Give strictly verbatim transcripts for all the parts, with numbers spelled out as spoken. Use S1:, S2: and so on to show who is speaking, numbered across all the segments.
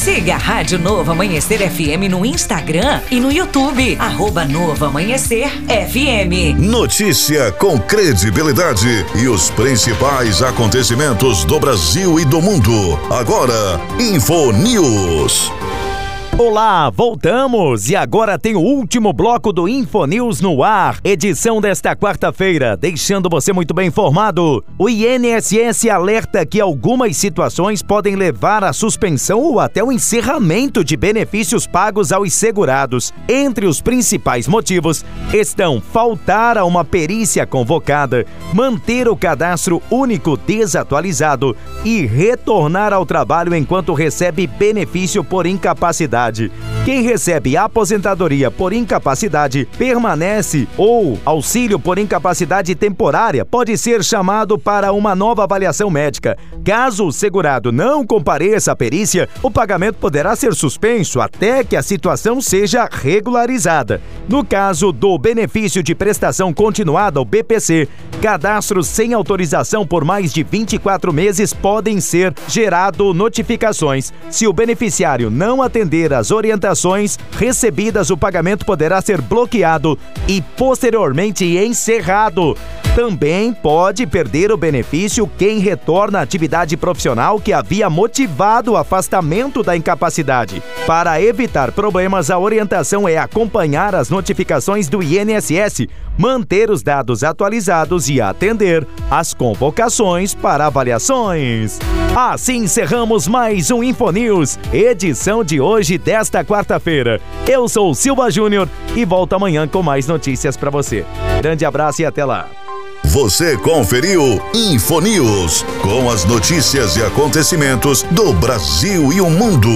S1: Siga a Rádio Novo Amanhecer F M no Instagram e no YouTube, arroba Novo Amanhecer F M.
S2: Notícia com credibilidade e os principais acontecimentos do Brasil e do mundo. Agora, Info News.
S3: Olá, voltamos e agora tem o último bloco do Infonews no ar, edição desta quarta-feira, deixando você muito bem informado. O I N S S alerta que algumas situações podem levar à suspensão ou até o encerramento de benefícios pagos aos segurados. Entre os principais motivos estão faltar a uma perícia convocada, manter o cadastro único desatualizado e retornar ao trabalho enquanto recebe benefício por incapacidade. Quem recebe aposentadoria por incapacidade permanece ou auxílio por incapacidade temporária pode ser chamado para uma nova avaliação médica. Caso o segurado não compareça à perícia, o pagamento poderá ser suspenso até que a situação seja regularizada. No caso do benefício de prestação continuada, o B P C, cadastros sem autorização por mais de vinte e quatro meses podem ser gerado notificações. Se o beneficiário não atender às orientações recebidas, o pagamento poderá ser bloqueado e posteriormente encerrado. Também pode perder o benefício quem retorna à atividade profissional que havia motivado o afastamento da incapacidade. Para evitar problemas, a orientação é acompanhar as notificações do I N S S, manter os dados atualizados e atender às convocações para avaliações. Assim encerramos mais um Infonews, edição de hoje desta quarta-feira. Eu sou o Silva Júnior e volto amanhã com mais notícias para você. Grande abraço e até lá.
S2: Você conferiu Infonews, com as notícias e acontecimentos do Brasil e o mundo.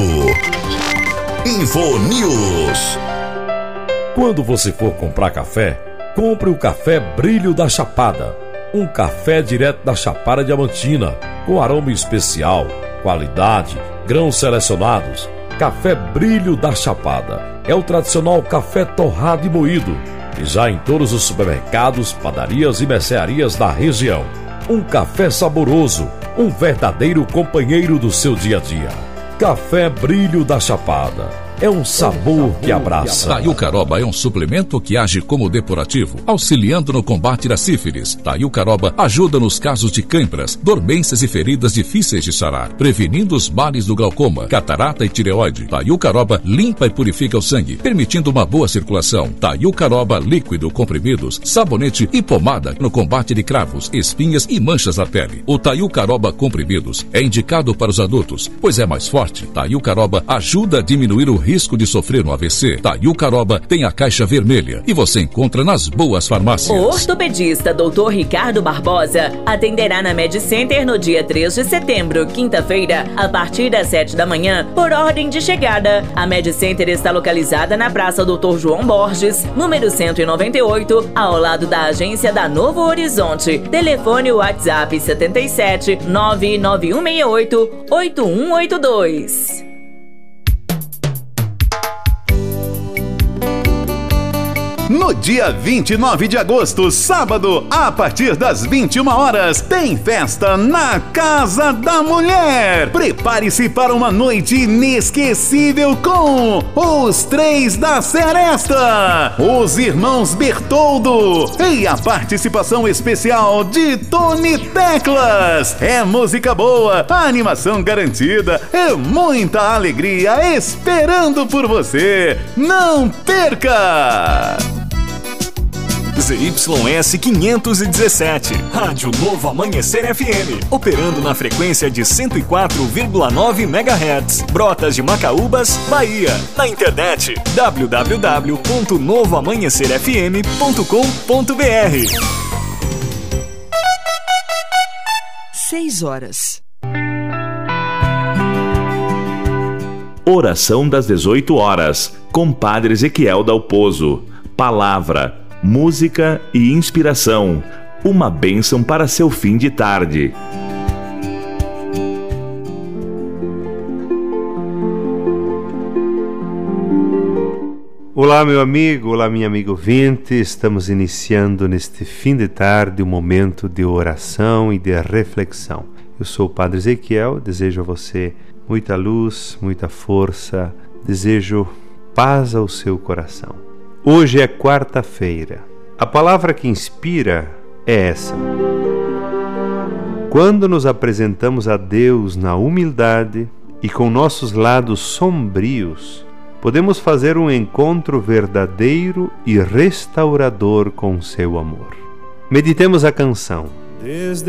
S2: Infonews.
S4: Quando você for comprar café, compre o café Brilho da Chapada. Um café direto da Chapada Diamantina, com aroma especial, qualidade, grãos selecionados. Café Brilho da Chapada é o tradicional café torrado e moído, e já em todos os supermercados, padarias e mercearias da região. Um café saboroso, um verdadeiro companheiro do seu dia a dia. Café Brilho da Chapada. É um sabor que abraça.
S5: Taiucaroba é um suplemento que age como depurativo, auxiliando no combate da sífilis. Taiucaroba ajuda nos casos de câimbras, dormências e feridas difíceis de sarar, prevenindo os males do glaucoma, catarata e tireoide. Taiucaroba limpa e purifica o sangue, permitindo uma boa circulação. Taiucaroba líquido, comprimidos, sabonete e pomada no combate de cravos, espinhas e manchas na pele. O Taiucaroba comprimidos é indicado para os adultos, pois é mais forte. Taiucaroba ajuda a diminuir o risco de sofrer um A V C. Taiucaroba tem a caixa vermelha e você encontra nas boas farmácias.
S6: O ortopedista doutor Ricardo Barbosa atenderá na Med Center no dia três de setembro, quinta-feira, a partir das sete da manhã, por ordem de chegada. A Med Center está localizada na Praça doutor João Borges, número cento e noventa e oito, ao lado da agência da Novo Horizonte. Telefone WhatsApp setenta e sete, nove nove um seis oito, oito um oito dois.
S7: No dia vinte e nove de agosto, sábado, a partir das vinte e uma horas, tem festa na Casa da Mulher. Prepare-se para uma noite inesquecível com os Três da Seresta, os Irmãos Bertoldo e a participação especial de Tony Teclas. É música boa, animação garantida e muita alegria esperando por você. Não perca!
S8: Z Y S quinhentos e dezessete, Rádio Novo Amanhecer F M, operando na frequência de cento e quatro vírgula nove megahertz, Brotas de Macaúbas, Bahia. Na internet, w w w ponto novo amanhecer f m ponto com ponto b r.
S1: Seis horas.
S9: Oração das dezoito horas, com Padre Ezequiel Dalpozo. Palavra, música e inspiração. Uma bênção para seu fim de tarde.
S10: Olá, meu amigo, olá, minha amiga ouvinte. Estamos iniciando neste fim de tarde um momento de oração e de reflexão. Eu sou o Padre Ezequiel, desejo a você muita luz, muita força, desejo paz ao seu coração. Hoje é quarta-feira. A palavra que inspira é essa. Quando nos apresentamos a Deus na humildade e com nossos lados sombrios, podemos fazer um encontro verdadeiro e restaurador com seu amor. Meditemos a canção. Desde